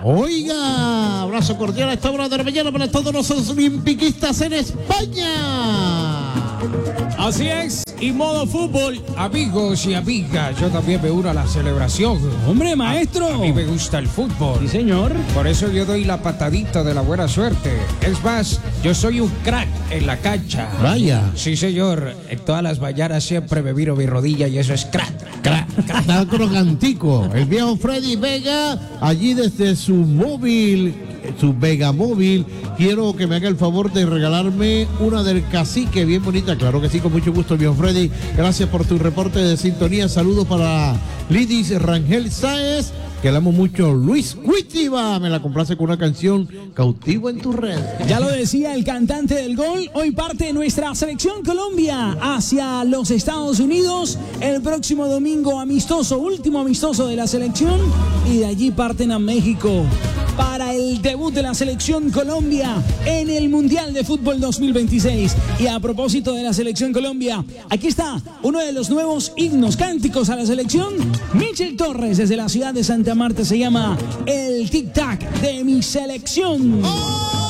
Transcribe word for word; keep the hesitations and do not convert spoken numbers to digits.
Oiga, abrazo cordial a esta hora de la mañana para todos los olimpiquistas en España. Así es, y modo fútbol, amigos y amigas, yo también me uno a la celebración. Hombre, maestro. A, a mí me gusta el fútbol. Sí, señor. Por eso yo doy la patadita de la buena suerte. Es más, yo soy un crack en la cancha. Vaya. Sí, señor. En todas las mañanas siempre me miro mi rodilla y eso es crack. Crack. Está crocantico. El viejo Freddy Vega, allí desde su móvil, su Vega móvil, quiero que me haga el favor de regalarme una del cacique, bien bonita. Claro que sí, con mucho gusto, viejo Freddy. Gracias por tu reporte de sintonía. Saludos para Lidis Rangel Sáez, que le amo mucho. Luis Cuitiba me la complace con una canción, Cautivo en tu red. Ya lo decía el cantante del gol, hoy parte nuestra selección Colombia hacia los Estados Unidos el próximo domingo, amistoso, último amistoso de la selección, y de allí parten a México para el debut de la selección Colombia en el Mundial de Fútbol dos mil veintiséis. Y a propósito de la selección Colombia, aquí está uno de los nuevos himnos, cánticos a la selección. Michel Torres desde la ciudad de Santa Marta, se llama El Tic Tac de mi selección. ¡Oh!